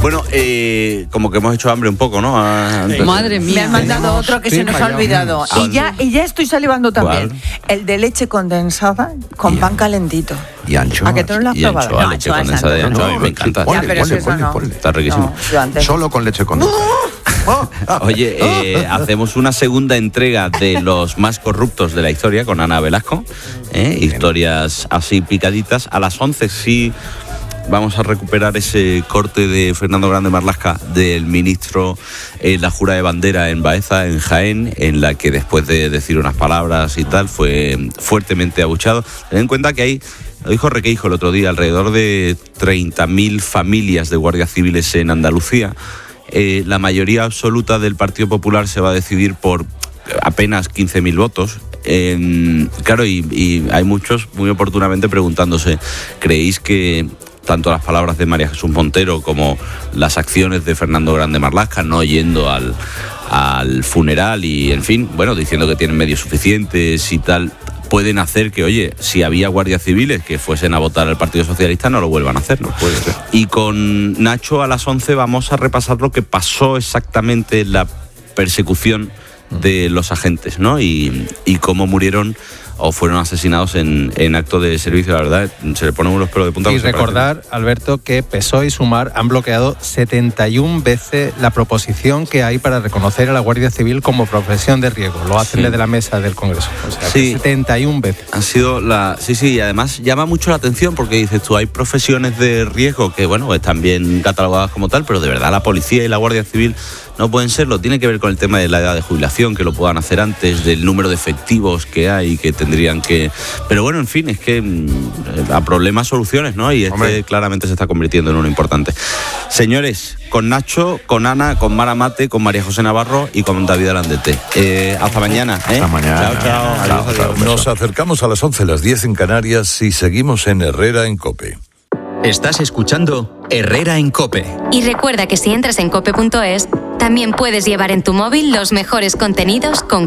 Bueno, como que hemos hecho hambre un poco, ¿no? Madre mía. Me han mandado otro que se nos ha olvidado. Y ya estoy salivando también. ¿Cuál? El de leche condensada con pan calentito. Y anchoas. ¿A que tú no lo has Y probado? anchoa, leche condensada de anchoa, a mí me encanta. Ponle. Está riquísimo. Yo antes. Solo con leche condensada. Oye, hacemos una segunda entrega de los más corruptos de la historia con Ana Velasco. Historias así picaditas. A las 11 sí vamos a recuperar ese corte de Fernando Grande Marlaska del ministro en la jura de bandera en Baeza, en Jaén, en la que después de decir unas palabras y tal fue fuertemente abuchado. Ten en cuenta que hay, lo dijo Requeijo el otro día, alrededor de 30.000 familias de guardias civiles en Andalucía. La mayoría absoluta del Partido Popular se va a decidir por apenas 15.000 votos. Claro, y hay muchos muy oportunamente preguntándose, ¿creéis que tanto las palabras de María Jesús Montero como las acciones de Fernando Grande Marlaska, no yendo al funeral y, en fin, bueno, diciendo que tienen medios suficientes y tal, pueden hacer que, oye, si había guardias civiles que fuesen a votar al Partido Socialista, no lo vuelvan a hacer? No puede ser. Y con Nacho a las 11 vamos a repasar lo que pasó exactamente en la persecución de los agentes, ¿no? Y cómo murieron o fueron asesinados en acto de servicio. La verdad, se le ponen unos pelos de punta. Y recordar, Alberto, que PSOE y Sumar han bloqueado 71 veces la proposición que hay para reconocer a la Guardia Civil como profesión de riesgo. Lo hacen desde la mesa del Congreso. O sea, sí, 71 veces. Han sido Sí, y además llama mucho la atención porque dices tú, hay profesiones de riesgo que, bueno, están bien catalogadas como tal, pero de verdad la policía y la Guardia Civil no pueden serlo. Tiene que ver con el tema de la edad de jubilación, que lo puedan hacer antes, del número de efectivos que hay, que tendrían que... Pero bueno, en fin, es que a problemas soluciones, ¿no? Y claramente se está convirtiendo en uno importante. Señores, con Nacho, con Ana, con Mara Mate, con María José Navarro y con David Alandete. Hasta mañana. Hasta mañana. Chao. Adiós. Nos acercamos a las 11, las 10 en Canarias y seguimos en Herrera en COPE. Estás escuchando Herrera en COPE. Y recuerda que si entras en cope.es, también puedes llevar en tu móvil los mejores contenidos con